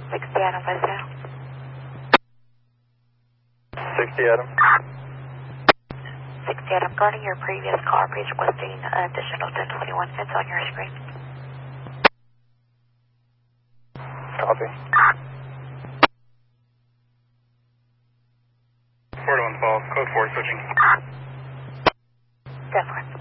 60 Adam by Sale. 60 Adam. 60 Adam, regarding your previous call, please requesting additional 1021 cents on your screen. Copy. 4 to 1 falls, code 4 switching. Definitely.